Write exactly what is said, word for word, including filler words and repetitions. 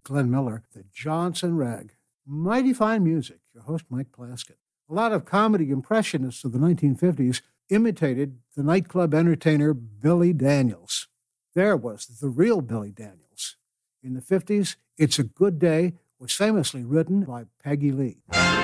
Glenn Miller, the Johnson Rag. Mighty fine music. Your host, Mike Plaskett. A lot of comedy impressionists of the nineteen fifties imitated the nightclub entertainer Billy Daniels. There was the real Billy Daniels. In the fifties, It's a Good Day was famously written by Peggy Lee.